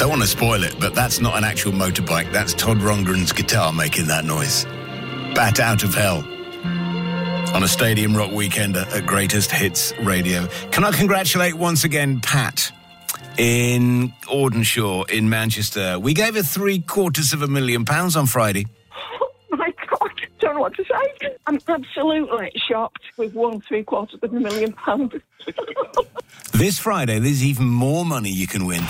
don't want to spoil it, but that's not an actual motorbike. That's Todd Rundgren's guitar making that noise. Bat Out of Hell. On a Stadium Rock weekend at Greatest Hits Radio. Can I congratulate once again Pat in Audenshaw in Manchester? We gave her £750,000 on Friday. Oh my God, I don't know what to say. I'm absolutely shocked. We've won £750,000. This Friday, there's even more money you can win.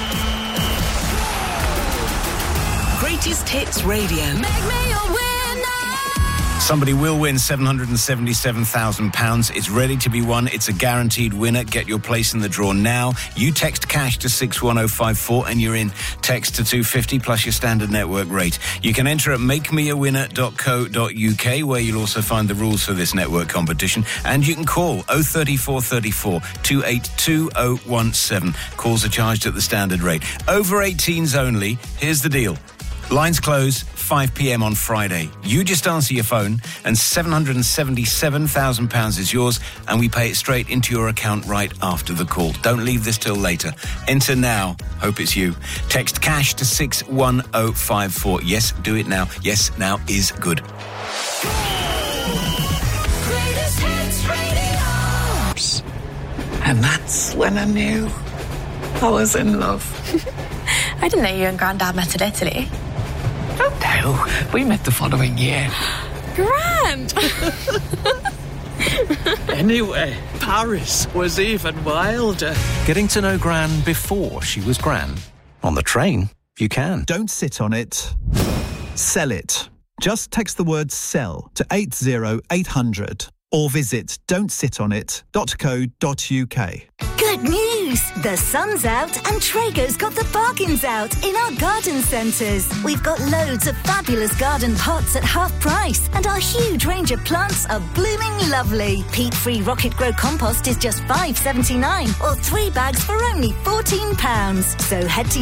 Greatest Hits Radio. Make me a winner. Somebody will win £777,000. It's ready to be won. It's a guaranteed winner. Get your place in the draw now. You text cash to 61054 and you're in. Text to 250 plus your standard network rate. You can enter at makemeawinner.co.uk where you'll also find the rules for this network competition. And you can call 03434 282 017. Calls are charged at the standard rate. Over 18s only. Here's the deal. Lines close 5 p.m. on Friday. You just answer your phone and £777,000 is yours and we pay it straight into your account right after the call. Don't leave this till later. Enter now. Hope it's you. Text cash to 61054. Yes, do it now. Yes, now is good. Greatest Hits Radio. And that's when I knew I was in love. I didn't know you and Grandad met in Italy. Oh, no. We met the following year. Grand! Anyway, Paris was even wilder. Getting to know Gran before she was Gran. On the train, you can. Don't sit on it. Sell it. Just text the word SELL to 80800 or visit don'tsitonit.co.uk. Good news! The sun's out and Traeger's got the bargains out in our garden centres. We've got loads of fabulous garden pots at half price and our huge range of plants are blooming lovely. Peat-free Rocket Grow compost is just $5.79 or 3 bags for only £14. So head to